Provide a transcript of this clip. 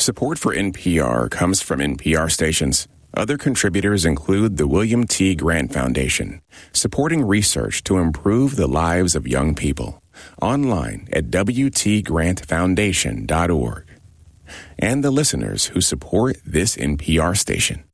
Support for NPR comes from NPR stations. Other contributors include the William T. Grant Foundation, supporting research to improve the lives of young people. Online at wtgrantfoundation.org. And the listeners who support this NPR station.